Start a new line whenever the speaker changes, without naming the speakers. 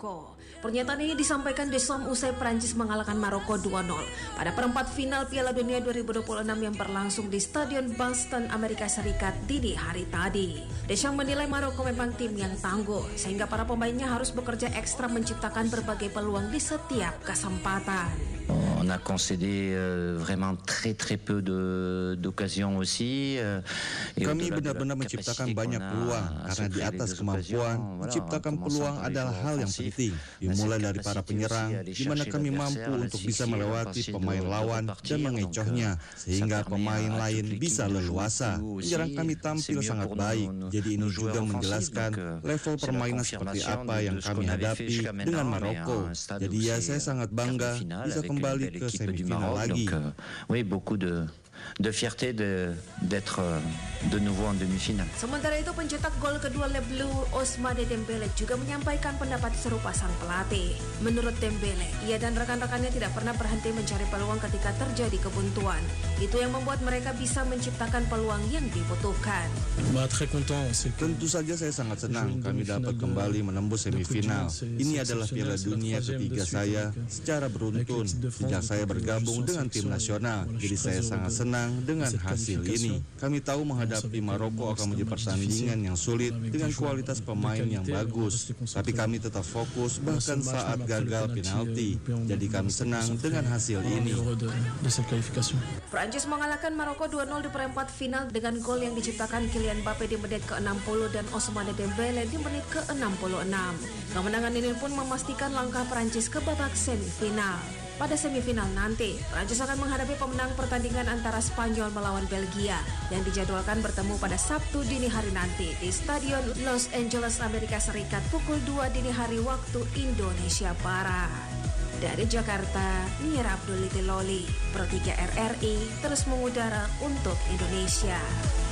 Maroko. Pernyataan ini disampaikan Deschamps usai Prancis mengalahkan Maroko 2-0 pada perempat final Piala Dunia 2026 yang berlangsung di Stadion Boston, Amerika Serikat dini hari tadi. Deschamps menilai Maroko memang tim yang tangguh sehingga para pemainnya harus bekerja ekstra menciptakan berbagai peluang di setiap kesempatan.
On a concédé vraiment très peu d'occasions aussi.
Kami benar-benar menciptakan banyak peluang karena di atas kemampuan menciptakan peluang adalah hal yang penting. Dimulai dari para penyerang, di mana kami mampu untuk bisa melewati pemain lawan dan mengecohnya sehingga pemain lain bisa leluasa. Penyerang kami tampil sangat baik, jadi ini juga menjelaskan level permainan seperti apa yang kami hadapi dengan Maroko. Jadi ya saya sangat bangga bisa kembali ke semifinal lagi.
Oui, beaucoup de fierté d'être de nouveau en demi-finale.
Sementara itu pencetak gol kedua Le Bleu Ousmane Dembélé juga menyampaikan pendapat serupa sang pelatih. Menurut Dembélé, ia dan rekan-rekannya tidak pernah berhenti mencari peluang ketika terjadi kebuntuan. Itu yang membuat mereka bisa menciptakan peluang yang dibutuhkan.
Tentu saja saya sangat senang kami dapat kembali menembus semifinal. Ini adalah Piala Dunia ketiga saya secara beruntun sejak saya bergabung dengan tim nasional. Jadi saya sangat senang dengan hasil ini. Kami tahu menghadapi Maroko akan menjadi pertandingan yang sulit dengan kualitas pemain yang bagus. Tapi kami tetap fokus bahkan saat gagal penalti. Jadi kami senang dengan hasil ini.
Prancis mengalahkan Maroko 2-0 di perempat final dengan gol yang diciptakan Kylian Mbappe di menit ke-60 dan Ousmane Dembélé di menit ke-66. Kemenangan ini pun memastikan langkah Prancis ke babak semifinal. Pada semifinal nanti, Prancis akan menghadapi pemenang pertandingan antara Spanyol melawan Belgia yang dijadwalkan bertemu pada Sabtu dini hari nanti di Stadion Los Angeles, Amerika Serikat pukul 2 dini hari waktu Indonesia Barat. Dari Jakarta, Mira Abdul Loli, Pro 3 RRI, terus mengudara untuk Indonesia.